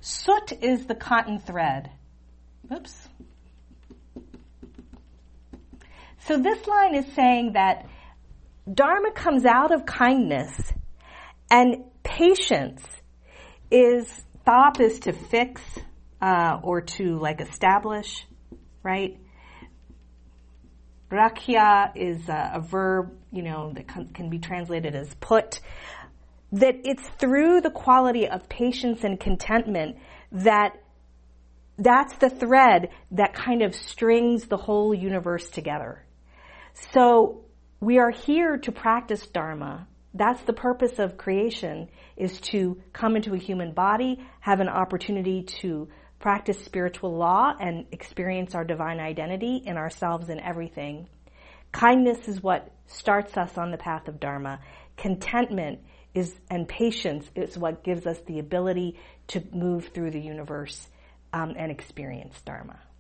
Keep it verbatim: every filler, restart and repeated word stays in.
Soot is the cotton thread. Oops. So this line is saying that Dharma comes out of kindness, and patience is, thop is to fix, uh, or to like establish, right? Rakhya is a, a verb, you know, that can, can be translated as put. That it's through the quality of patience and contentment that that's the thread that kind of strings the whole universe together. So we are here to practice Dharma. That's the purpose of creation, is to come into a human body, have an opportunity to practice spiritual law and experience our divine identity in ourselves and everything. Kindness is what starts us on the path of Dharma. Contentment is, and patience is what gives us the ability to move through the universe um, and experience Dharma.